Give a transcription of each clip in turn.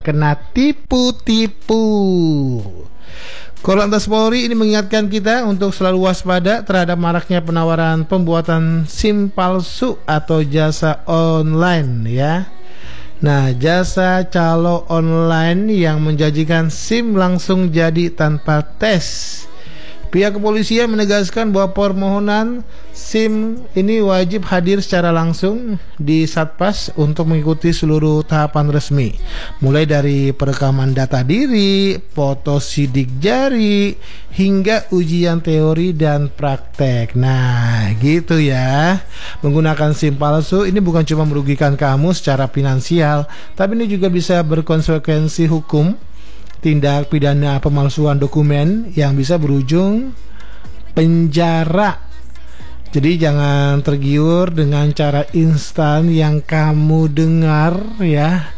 kena tipu-tipu. Korlantas Polri ini mengingatkan kita untuk selalu waspada terhadap maraknya penawaran pembuatan SIM palsu atau jasa online ya. Nah, jasa calo online yang menjanjikan SIM langsung jadi tanpa tes. Pihak kepolisian menegaskan bahwa permohonan SIM ini wajib hadir secara langsung di Satpas untuk mengikuti seluruh tahapan resmi, mulai dari perekaman data diri, foto sidik jari, hingga ujian teori dan praktek. Nah, gitu ya. Menggunakan SIM palsu ini bukan cuma merugikan kamu secara finansial, tapi ini juga bisa berkonsekuensi hukum. Tindak pidana pemalsuan dokumen yang bisa berujung penjara. Jadi jangan tergiur dengan cara instan yang kamu dengar ya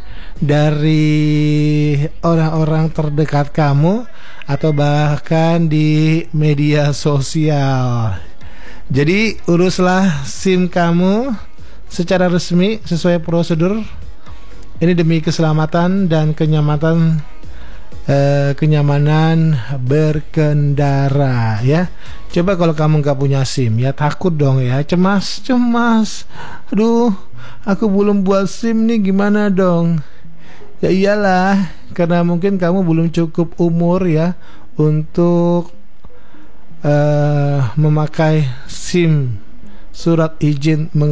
dari orang-orang terdekat kamu atau bahkan di media sosial. Jadi uruslah SIM kamu secara resmi sesuai prosedur. Ini demi keselamatan dan kenyamanan berkendara ya. Coba kalau kamu nggak punya SIM ya, takut dong ya, cemas. Aduh, aku belum buat SIM nih, gimana dong? Ya iyalah, karena mungkin kamu belum cukup umur ya untuk memakai SIM, surat izin